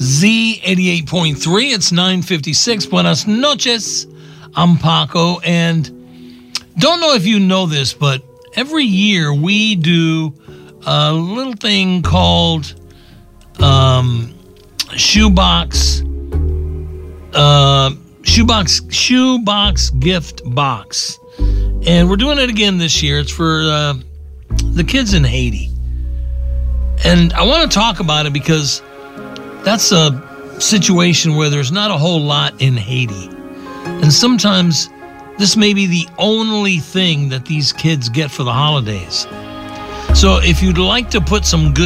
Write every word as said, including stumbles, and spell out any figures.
Z eighty-eight point three. It's nine fifty-six. Buenas noches. I'm Paco, and don't know if you know this, but every year we do a little thing called um, shoebox, uh, shoebox, shoebox gift box, and we're doing it again this year. It's for uh, the kids in Haiti, and I want to talk about it because that's a situation where there's not a whole lot in Haiti, and sometimes this may be the only thing that these kids get for the holidays. So if you'd like to put some good